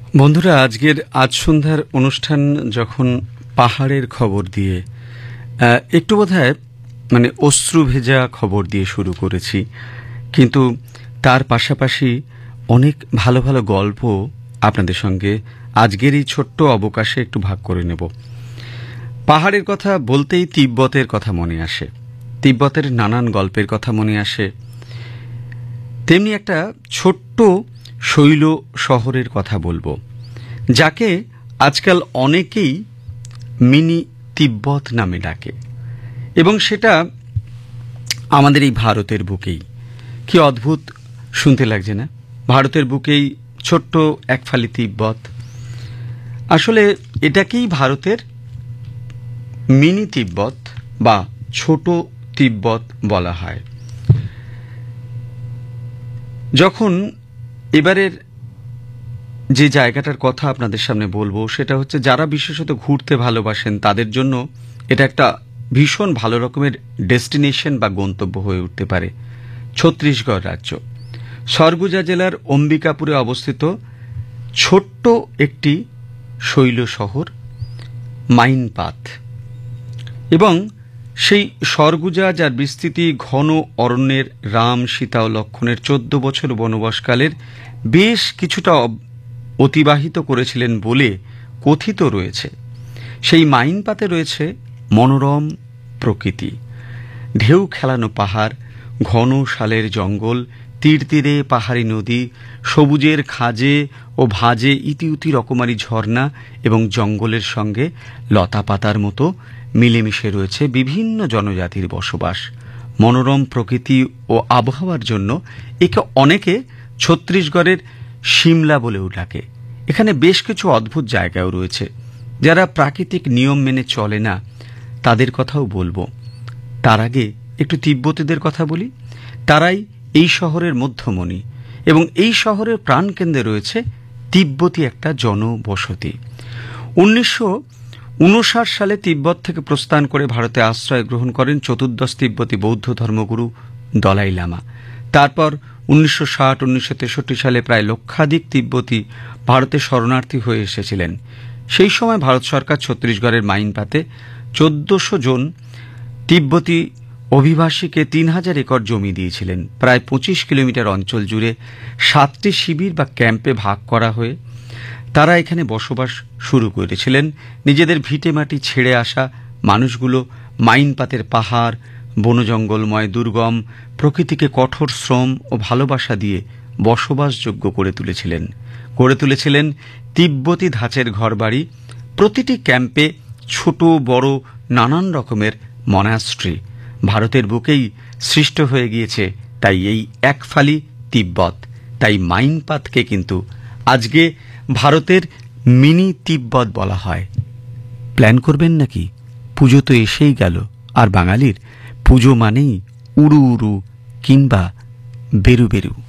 বন্ধুরা, আজ সন্ধ্যার অনুষ্ঠান যখন পাহাড়ের খবর দিয়ে একটু বোধহয় অশ্রু ভেজা খবর দিয়ে শুরু করেছি, কিন্তু তার পাশাপাশি অনেক ভালো ভালো গল্প আপনাদের সঙ্গে আজকের এই ছোট্ট অবকাশে একটু ভাগ করে নেব। পাহাড়ের কথা বলতেই তিব্বতের কথা মনে আসে, তিব্বতের নানান গল্পের কথা মনে আসে। তেমনি একটা ছোট্ট শৈল শহরের কথা বলবো, যাকে আজকাল অনেকেই মিনি তিব্বত নামে ডাকে, এবং সেটা আমাদের এই ভারতের বুকেই। কি অদ্ভুত শুনতে লাগছে না? ভারতের বুকেই ছোট্ট এক ফালি তিব্বত। আসলে এটাকেই ভারতের মিনি তিব্বত বা ছোট তিব্বত বলা হয়। যখন এবারের যে জায়গাটার কথা আপনাদের সামনে বলবো, সেটা হচ্ছে যারা বিশেষত ঘুরতে ভালোবাসেন তাদের জন্য এটা একটা ভীষণ ভালো রকমের ডেস্টিনেশন বা গন্তব্য হয়ে উঠতে পারে। ছত্তিশগড় রাজ্য সরগুজা জেলার অম্বিকাপুরে অবস্থিত ছোট্ট একটি শৈল শহর মাইনপাত, এবং সেই সরগুজা, যার বিস্তৃতি ঘন অরণ্যের রাম, সীতা ও লক্ষ্মণের 14 বছর বনবাসকালের বেশ কিছুটা অতিবাহিত করেছিলেন বলে কথিত রয়েছে। সেই মাইনপাতে রয়েছে মনোরম প্রকৃতি, ঢেউ খেলানো পাহাড়, ঘন শালের জঙ্গল, তীর তীরে পাহাড়ি নদী, সবুজের খাজে ও ভাজে ইতিউতি রকমারি ঝর্ণা, এবং জঙ্গলের সঙ্গে লতাপাতার মতো মিলেমিশে রয়েছে বিভিন্ন জনজাতির বসবাস। মনোরম প্রকৃতি ও আবহাওয়ার জন্য একে অনেকে ছত্তিশগড়ের সিমলা বলেও ডাকে। এখানে বেশ কিছু অদ্ভুত জায়গাও রয়েছে। যারা প্রাকৃতিক নিয়ম মেনে চলে না তাদের কথাও বলবো। তার আগে একটু তিব্বতীদের কথা বলি। তারাই এই শহরের মধ্যমণি, এবং এই শহরের প্রাণকেন্দ্রে রয়েছে তিব্বতী একটা জনবসতি। 1959 সালে তিব্বত থেকে প্রস্থান করে ভারতে আশ্রয় গ্রহণ করেন চতুর্দশ তিব্বতী বৌদ্ধ ধর্মগুরু দলাই লামা। তারপর 1960-1963 সালে প্রায় লক্ষাধিক তিব্বতী ভারতে শরণার্থী হয়ে এসেছিলেন। সেই সময় ভারত সরকার ছত্তিশগড়ের মাইনপাতে 1400 জন তিব্বতী অভিবাসীকে 3000 একর জমি দিয়েছিলেন। প্রায় 25 কিলোমিটার অঞ্চল জুড়ে 7টি শিবির বা ক্যাম্পে ভাগ করা হয়ে তারা এখানে বসবাস শুরু করেছিলেন। নিজেদের ভিটেমাটি ছেড়ে আসা মানুষগুলো মাইনপাতের পাহাড়, বনজঙ্গলময় দুর্গম প্রকৃতিকে কঠোর শ্রম ও ভালোবাসা দিয়ে বসবাসযোগ্য করে তুলেছিলেন তিব্বতী ধাঁচের ঘরবাড়ি। প্রতিটি ক্যাম্পে ছোট বড় নানান রকমের মনাস্ট্রি ভারতের বুকেই সৃষ্ট হয়ে গিয়েছে। তাই এই এক ফালি তিব্বত, তাই মাইনপাতকে কিন্তু আজকে ভারতের মিনি তিব্বত বলা হয়। প্ল্যান করবেন নাকি? পুজো তো এসেই গেল, আর বাঙালির পুজো মানেই উড়ু উড়ু কিংবা বেরু বেরু।